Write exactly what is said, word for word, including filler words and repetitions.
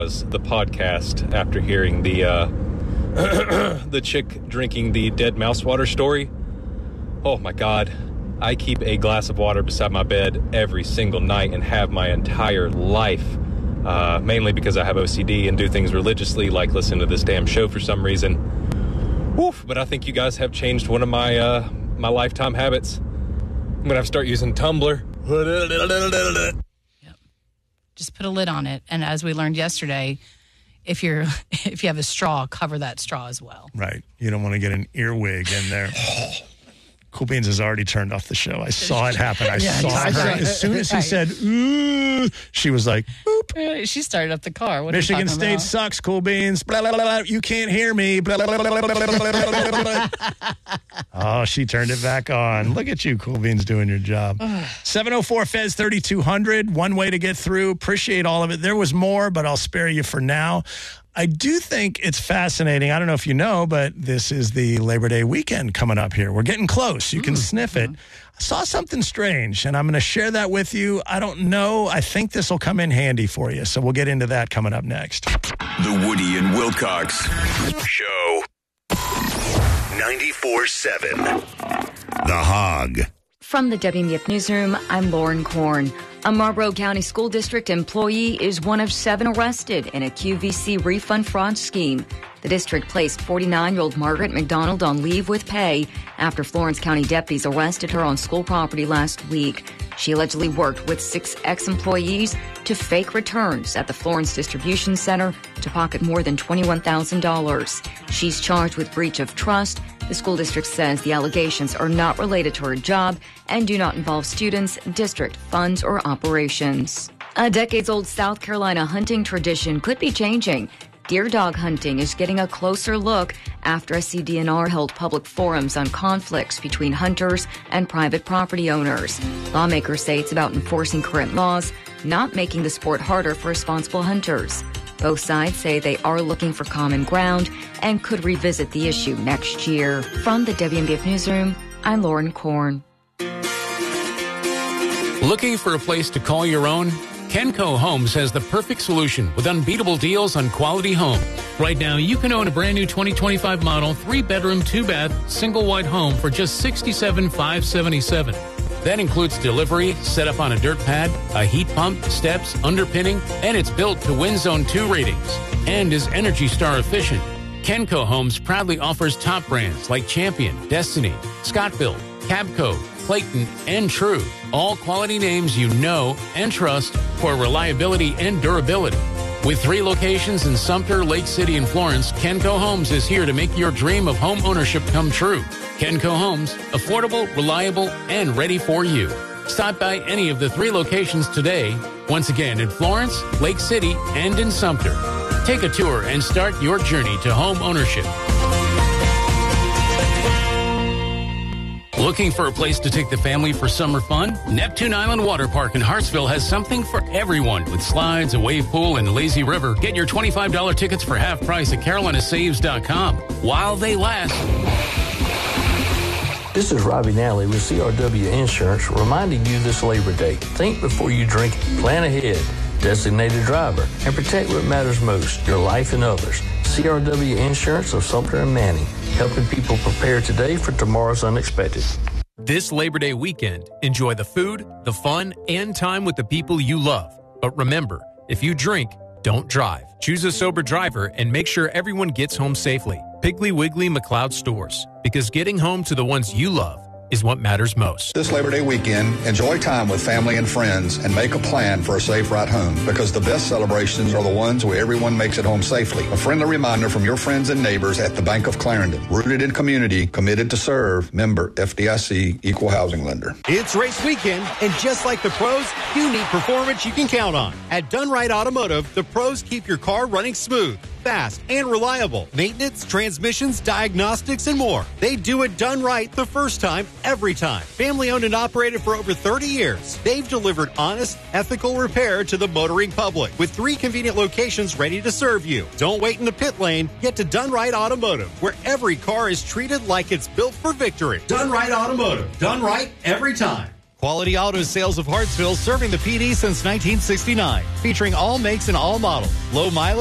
was the podcast after hearing the uh, the chick drinking the dead mouse water story. Oh my God. I keep a glass of water beside my bed every single night and have my entire life, uh, mainly because I have O C D and do things religiously, like listen to this damn show for some reason. Woof, but I think you guys have changed one of my uh, my lifetime habits. I'm going to have to start using Tumblr. Yep. Just put a lid on it. And as we learned yesterday, if you're if you have a straw, cover that straw as well. Right. You don't want to get an earwig in there. Cool Beans has already turned off the show. I saw it happen. I yeah, saw her. As soon as he right. said, ooh, she was like, boop. She started up the car. What Michigan State about? Sucks, Cool Beans. Blah, blah, blah, blah. You can't hear me. Blah, blah, blah, blah, blah, blah, blah. Oh, she turned it back on. Look at you, Cool Beans, doing your job. seven oh four F E Z thirty-two hundred. One way to get through. Appreciate all of it. There was more, but I'll spare you for now. I do think it's fascinating. I don't know if you know, but this is the Labor Day weekend coming up here. We're getting close. You can mm-hmm. sniff it. I saw something strange, and I'm going to share that with you. I don't know. I think this will come in handy for you, so we'll get into that coming up next. The Woody and Wilcox Show. ninety-four seven. The Hog. From the W M B F Newsroom, I'm Lauren Korn. A Marlboro County School District employee is one of seven arrested in a Q V C refund fraud scheme. The district placed forty-nine-year-old Margaret McDonald on leave with pay after Florence County deputies arrested her on school property last week. She allegedly worked with six ex-employees to fake returns at the Florence Distribution Center to pocket more than twenty-one thousand dollars. She's charged with breach of trust. The school district says the allegations are not related to her job and do not involve students, district funds, or operations. A decades-old South Carolina hunting tradition could be changing. Deer dog hunting is getting a closer look after S C D N R held public forums on conflicts between hunters and private property owners. Lawmakers say it's about enforcing current laws, not making the sport harder for responsible hunters. Both sides say they are looking for common ground and could revisit the issue next year. From the W M B F Newsroom, I'm Lauren Korn. Looking for a place to call your own? Kenco Homes has the perfect solution with unbeatable deals on quality homes. Right now, you can own a brand new twenty twenty-five model, three-bedroom, two-bath, single-wide home for just sixty-seven thousand five hundred seventy-seven dollars. That includes delivery, set up on a dirt pad, a heat pump, steps, underpinning, and it's built to Wind Zone two ratings and is Energy Star efficient. Kenco Homes proudly offers top brands like Champion, Destiny, Scott-Built, Cabco, Clayton, and True. All quality names you know and trust for reliability and durability. With three locations in Sumter, Lake City, and Florence, Kenco Homes is here to make your dream of home ownership come true. Kenco Homes, affordable, reliable, and ready for you. Stop by any of the three locations today. Once again, in Florence, Lake City, and in Sumter. Take a tour and start your journey to home ownership. Looking for a place to take the family for summer fun? Neptune Island Water Park in Hartsville has something for everyone with slides, a wave pool, and lazy river. Get your twenty-five dollars tickets for half price at carolina saves dot com while they last. This is Robbie Nally with C R W Insurance reminding you this Labor Day. Think before you drink, plan ahead, designated driver, and protect what matters most, your life and others. C R W Insurance of Sumter and Manning, helping people prepare today for tomorrow's unexpected. This Labor Day weekend, enjoy the food, the fun, and time with the people you love. But remember, if you drink, don't drive. Choose a sober driver and make sure everyone gets home safely. Piggly Wiggly McLeod Stores, because getting home to the ones you love is what matters most. This Labor Day weekend, enjoy time with family and friends and make a plan for a safe ride home, because the best celebrations are the ones where everyone makes it home safely. A friendly reminder from your friends and neighbors at the Bank of Clarendon. Rooted in community, committed to serve, member F D I C, equal housing lender. It's race weekend, and just like the pros, you need performance you can count on. At Done Right Automotive, the pros keep your car running smooth, fast, and reliable. Maintenance, transmissions, diagnostics, and more. They do it done right the first time, every time. Family owned and operated for over thirty years. They've delivered honest, ethical repair to the motoring public with three convenient locations ready to serve you. Don't wait in the pit lane. Get to Done Right Automotive, where every car is treated like it's built for victory. Done Right Automotive. Done right every time. Quality Auto Sales of Hartsville, serving the P D since nineteen sixty-nine. Featuring all makes and all models. Low mileage.